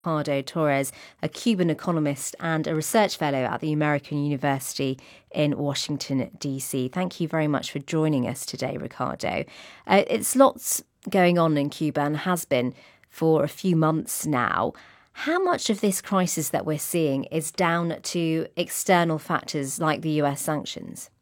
Ricardo Torres, a Cuban economist and a research fellow at the American University in Washington, D.C. Thank you very much for joining us today, Ricardo. It's lots going on in Cuba and has been for a few months now. How much of this crisis that we're seeing is down to external factors like the US sanctions?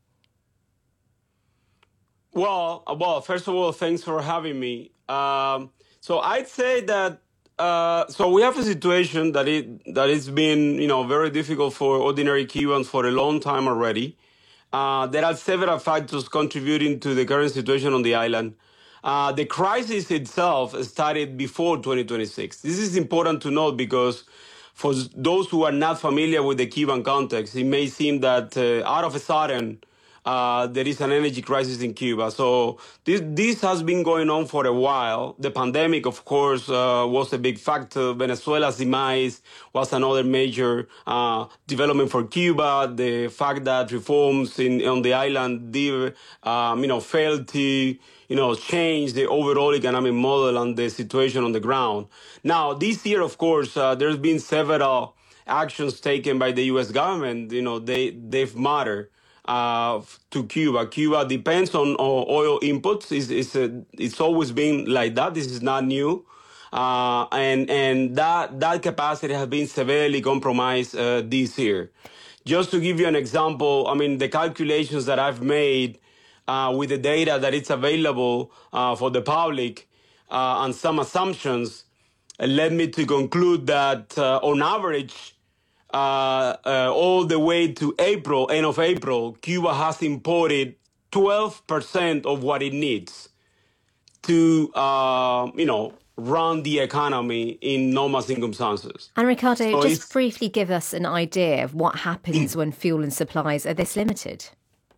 Well, first of all, thanks for having me. So I'd say that so we have a situation that it's been very difficult for ordinary Cubans for a long time already. There are several factors contributing to the current situation on the island. The crisis itself started before 2026. This is important to note because for those who are not familiar with the Cuban context, it may seem that out of a sudden there is an energy crisis in Cuba. So this has been going on for a while. The pandemic, of course, was a big factor. Venezuela's demise was another major development for Cuba. The fact that reforms on the island did, failed to change the overall economic model and the situation on the ground. Now, this year, of course, there's been several actions taken by the U.S. government. They've mattered to Cuba. Cuba depends on oil inputs. It's always been like that. This is not new. And that capacity has been severely compromised this year. Just to give you an example, I mean, the calculations that I've made with the data that it's available for the public and some assumptions led me to conclude that on average, all the way to April, end of April, Cuba has imported 12% of what it needs to, run the economy in normal circumstances. And Ricardo, so just briefly give us an idea of what happens when fuel and supplies are this limited.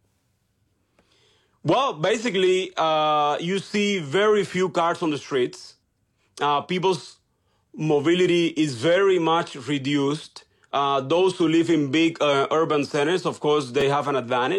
Well, basically, you see very few cars on the streets. People's mobility is very much reduced. Those who live in big urban centers, of course, they have an advantage.